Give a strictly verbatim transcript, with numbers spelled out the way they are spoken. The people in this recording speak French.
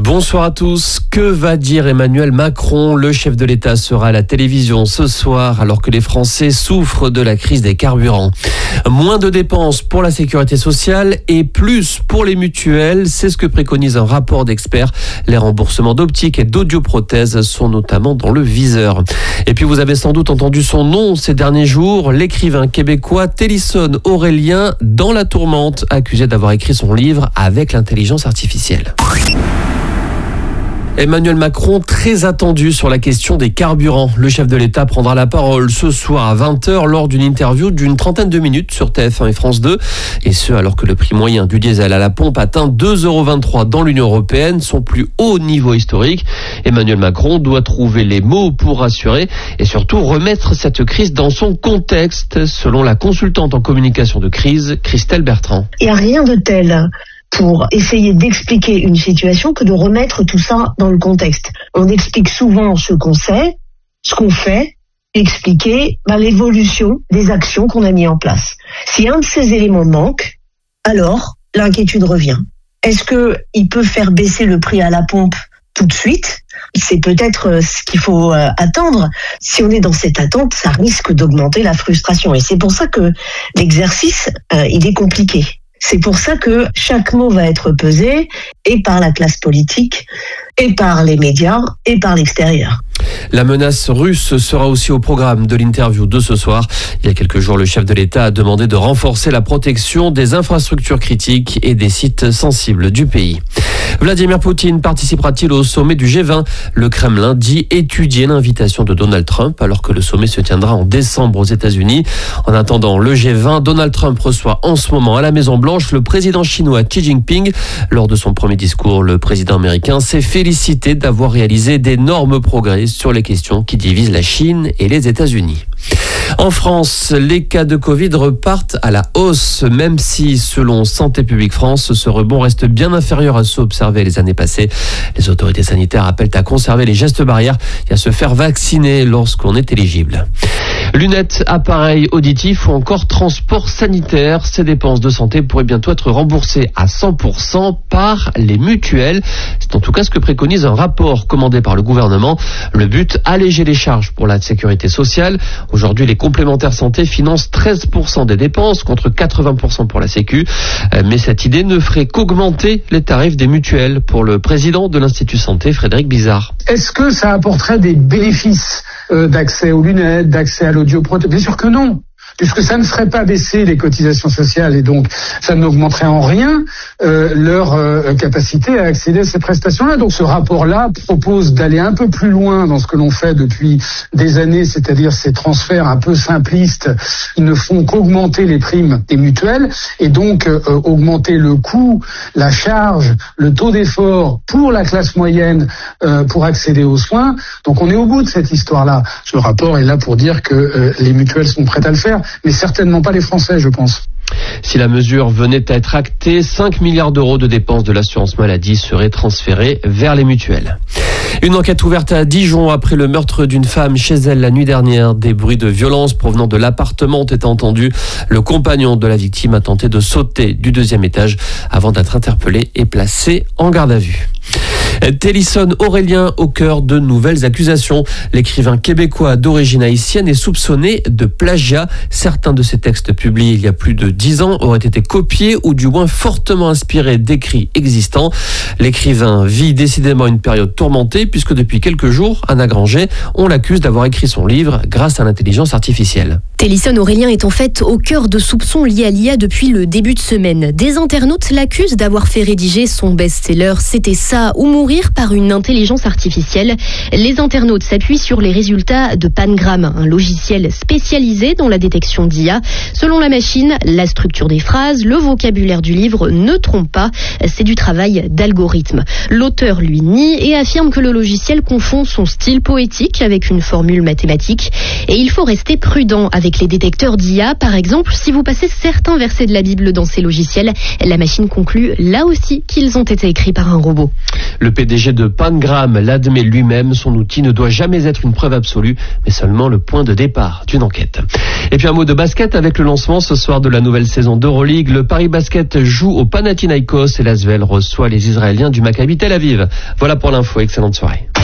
Bonsoir à tous. Que va dire Emmanuel Macron? Le chef de l'État sera à la télévision ce soir alors que les Français souffrent de la crise des carburants. Moins de dépenses pour la sécurité sociale et plus pour les mutuelles, c'est ce que préconise un rapport d'experts. Les remboursements d'optique et d'audioprothèses sont notamment dans le viseur. Et puis vous avez sans doute entendu son nom ces derniers jours, l'écrivain québécois Télisson Aurélien dans la tourmente, accusé d'avoir écrit son livre avec l'intelligence artificielle. Emmanuel Macron très attendu sur la question des carburants. Le chef de l'État prendra la parole ce soir à vingt heures lors d'une interview d'une trentaine de minutes sur T F un et France deux. Et ce, alors que le prix moyen du diesel à la pompe atteint deux euros vingt-trois dans l'Union européenne, son plus haut niveau historique. Emmanuel Macron doit trouver les mots pour rassurer et surtout remettre cette crise dans son contexte, selon la consultante en communication de crise, Christelle Bertrand. Il n'y a rien de tel pour essayer d'expliquer une situation que de remettre tout ça dans le contexte. On explique souvent ce qu'on sait, ce qu'on fait, expliquer ben, l'évolution des actions qu'on a mis en place. Si un de ces éléments manque, alors l'inquiétude revient. Est-ce qu'il peut faire baisser le prix à la pompe tout de suite? C'est peut-être ce qu'il faut euh, attendre. Si on est dans cette attente, ça risque d'augmenter la frustration. Et c'est pour ça que l'exercice, euh, il est compliqué. C'est pour ça que chaque mot va être pesé, et par la classe politique, et par les médias, et par l'extérieur. La menace russe sera aussi au programme de l'interview de ce soir. Il y a quelques jours, le chef de l'État a demandé de renforcer la protection des infrastructures critiques et des sites sensibles du pays. Vladimir Poutine participera-t-il au sommet du G vingt? Le Kremlin dit étudier l'invitation de Donald Trump alors que le sommet se tiendra en décembre aux États-Unis. En attendant le G vingt, Donald Trump reçoit en ce moment à la Maison-Blanche le président chinois Xi Jinping. Lors de son premier discours, le président américain s'est félicité d'avoir réalisé d'énormes progrès sur les questions qui divisent la Chine et les États-Unis. En France, les cas de Covid repartent à la hausse, même si, selon Santé publique France, ce rebond reste bien inférieur à ceux observés les années passées. Les autorités sanitaires appellent à conserver les gestes barrières et à se faire vacciner lorsqu'on est éligible. Lunettes, appareils auditifs ou encore transport sanitaire, ces dépenses de santé pourraient bientôt être remboursées à cent pour cent par les mutuelles. C'est en tout cas ce que préconise un rapport commandé par le gouvernement. Le but, alléger les charges pour la sécurité sociale. Aujourd'hui, les complémentaires santé financent treize pour cent des dépenses contre quatre-vingts pour cent pour la Sécu. Mais cette idée ne ferait qu'augmenter les tarifs des mutuelles. Pour le président de l'Institut Santé, Frédéric Bizard. Est-ce que ça apporterait des bénéfices euh, d'accès aux lunettes, d'accès à l'audioprothèse? Bien sûr que non, puisque ça ne ferait pas baisser les cotisations sociales et donc ça n'augmenterait en rien euh, leur euh, capacité à accéder à ces prestations-là. Donc ce rapport-là propose d'aller un peu plus loin dans ce que l'on fait depuis des années, c'est-à-dire ces transferts un peu simplistes qui ne font qu'augmenter les primes des mutuelles et donc euh, augmenter le coût, la charge, le taux d'effort pour la classe moyenne euh, pour accéder aux soins. Donc on est au bout de cette histoire-là. Ce rapport est là pour dire que euh, les mutuelles sont prêtes à le faire, mais certainement pas les Français, je pense. Si la mesure venait à être actée, cinq milliards d'euros de dépenses de l'assurance maladie seraient transférés vers les mutuelles. Une enquête ouverte à Dijon après le meurtre d'une femme chez elle la nuit dernière. Des bruits de violence provenant de l'appartement ont été entendus. Le compagnon de la victime a tenté de sauter du deuxième étage avant d'être interpellé et placé en garde à vue. Télisson Aurélien au cœur de nouvelles accusations. L'écrivain québécois d'origine haïtienne est soupçonné de plagiat. Certains de ses textes publiés il y a plus de dix ans auraient été copiés ou du moins fortement inspirés d'écrits existants. L'écrivain vit décidément une période tourmentée puisque depuis quelques jours, à Nagranger, on l'accuse d'avoir écrit son livre grâce à l'intelligence artificielle. Télisson Aurélien est en fait au cœur de soupçons liés à l'I A depuis le début de semaine. Des internautes l'accusent d'avoir fait rédiger son best-seller « C'était ça ou mourir » par une intelligence artificielle. Les internautes s'appuient sur les résultats de Pangram, un logiciel spécialisé dans la détection d'I A. Selon la machine, la structure des phrases, le vocabulaire du livre ne trompe pas. C'est du travail d'algorithme. L'auteur lui nie et affirme que le logiciel confond son style poétique avec une formule mathématique. Et il faut rester prudent avec les détecteurs d'I A. Par exemple, si vous passez certains versets de la Bible dans ces logiciels, la machine conclut là aussi qu'ils ont été écrits par un robot. Le P D G de Pangram l'admet lui-même, son outil ne doit jamais être une preuve absolue, mais seulement le point de départ d'une enquête. Et puis un mot de basket avec le lancement ce soir de la nouvelle saison d'Euroleague. Le Paris Basket joue au Panathinaikos et l'Asvel reçoit les Israéliens du Maccabi Tel Aviv. Voilà pour l'info, excellente soirée.